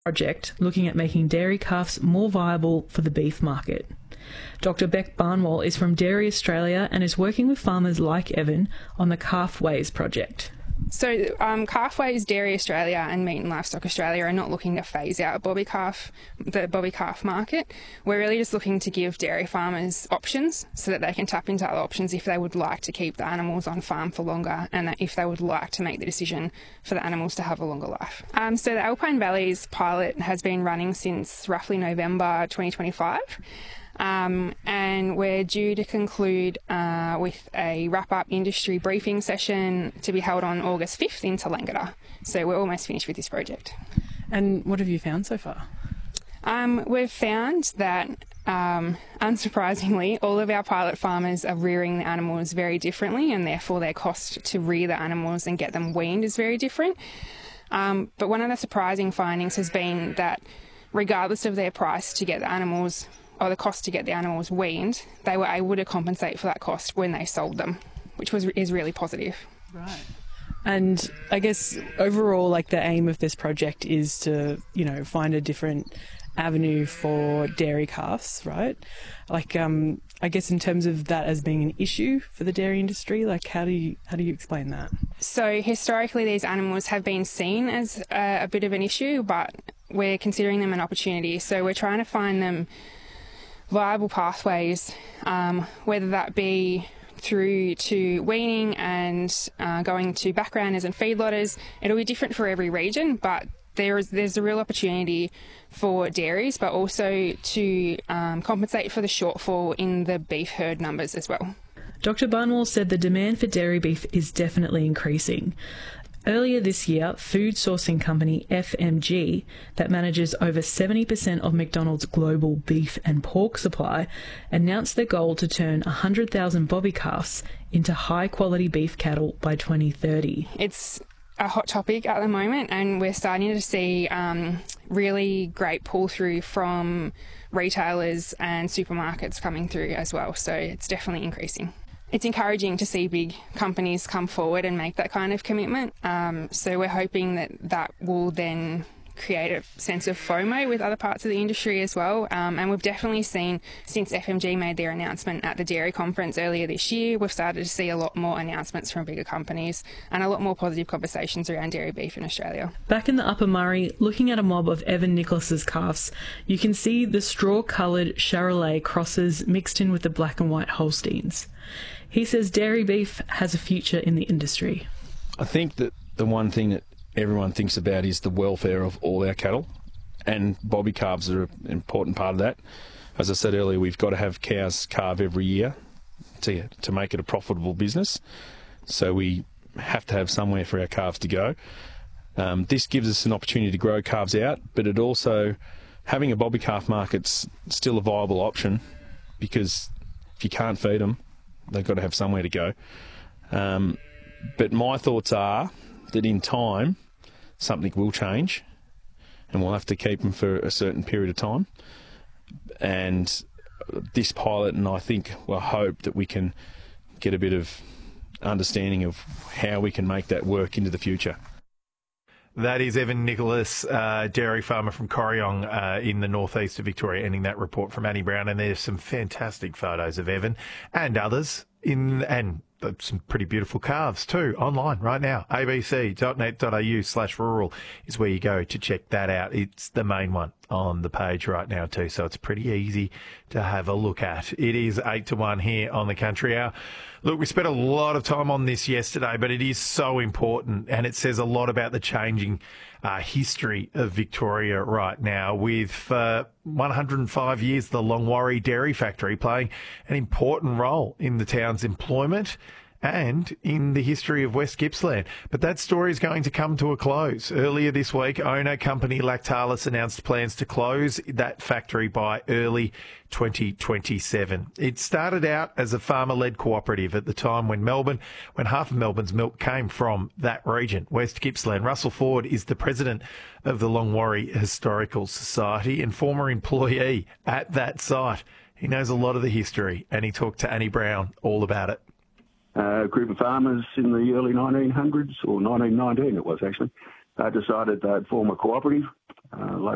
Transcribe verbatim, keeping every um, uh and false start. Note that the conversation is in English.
project looking at making dairy calves more viable for the beef market. Doctor Beck Barnwell is from Dairy Australia and is working with farmers like Evan on the Calfways project. So um, Calfways, Dairy Australia and Meat and Livestock Australia are not looking to phase out bobby calf, the bobby calf market. We're really just looking to give dairy farmers options so that they can tap into other options if they would like to keep the animals on farm for longer and that if they would like to make the decision for the animals to have a longer life. Um, so the Alpine Valleys pilot has been running since roughly November twenty twenty-five. Um, and we're due to conclude uh, with a wrap-up industry briefing session to be held on August fifth in Tallangatta. So we're almost finished with this project. And what have you found so far? Um, we've found that, um, unsurprisingly, all of our pilot farmers are rearing the animals very differently, and therefore their cost to rear the animals and get them weaned is very different. Um, but one of the surprising findings has been that regardless of their price to get the animals or the cost to get the animals weaned, they were able to compensate for that cost when they sold them, which was is really positive. Right. And I guess overall, like the aim of this project is to, you know, find a different avenue for dairy calves, right? Like, um, I guess in terms of that as being an issue for the dairy industry, like how do you how do you explain that? So historically, these animals have been seen as a, a bit of an issue, but we're considering them an opportunity. So we're trying to find them viable pathways, um, whether that be through to weaning and uh, going to backgrounders and feedlotters. It'll be different for every region, but there is there's a real opportunity for dairies, but also to um, compensate for the shortfall in the beef herd numbers as well. Doctor Barnwell said the demand for dairy beef is definitely increasing. Earlier this year, food sourcing company F M G, that manages over seventy percent of McDonald's global beef and pork supply, announced their goal to turn one hundred thousand bobby calves into high-quality beef cattle by twenty thirty. It's a hot topic at the moment, and we're starting to see um, really great pull-through from retailers and supermarkets coming through as well, so it's definitely increasing. It's encouraging to see big companies come forward and make that kind of commitment. Um, so we're hoping that that will then create a sense of FOMO with other parts of the industry as well. Um, and we've definitely seen, since F M G made their announcement at the dairy conference earlier this year, we've started to see a lot more announcements from bigger companies and a lot more positive conversations around dairy beef in Australia. Back in the Upper Murray, looking at a mob of Evan Nicholas's calves, you can see the straw-coloured Charolais crosses mixed in with the black and white Holsteins. He says dairy beef has a future in the industry. I think that the one thing that everyone thinks about is the welfare of all our cattle, and bobby calves are an important part of that. As I said earlier, we've got to have cows calve every year to, to make it a profitable business, so we have to have somewhere for our calves to go. Um, this gives us an opportunity to grow calves out, but it also, having a bobby calf market's still a viable option, because if you can't feed them, they've got to have somewhere to go. Um, but my thoughts are that in time, something will change, and we'll have to keep them for a certain period of time. And this pilot, and I think, we'll hope that we can get a bit of understanding of how we can make that work into the future. That is Evan Nicholas, uh, dairy farmer from Corryong uh, in the northeast of Victoria, ending that report from Annie Brown. And there's some fantastic photos of Evan and others in and some pretty beautiful calves too online right now. a b c dot net dot a u slash rural is where you go to check that out. It's the main one on the page right now too, so it's pretty easy to have a look at. It is eight to one here on the Country Hour. Look, we spent a lot of time on this yesterday, but it is so important, and it says a lot about the changing uh, history of Victoria right now, with uh, one hundred five years the Longwarry Dairy Factory playing an important role in the town's employment and in the history of West Gippsland. But that story is going to come to a close. Earlier this week, owner company Lactalis announced plans to close that factory by early twenty twenty-seven. It started out as a farmer-led cooperative at the time when Melbourne, when half of Melbourne's milk came from that region, West Gippsland. Russell Ford is the president of the Longwarry Historical Society and former employee at that site. He knows a lot of the history, and he talked to Annie Brown all about it. Uh, a group of farmers in the early nineteen hundreds, or nineteen nineteen it was actually, uh, decided they'd form a cooperative, uh,